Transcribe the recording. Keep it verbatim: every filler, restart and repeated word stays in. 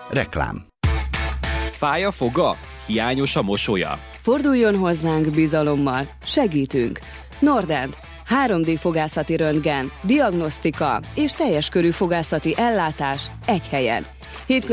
Reklám. Fáj a foga? Hiányos a mosolya? Forduljon hozzánk bizalommal, segítünk. Nordent, három dé fogászati röntgen, diagnosztika és teljes körű fogászati ellátás egy helyen.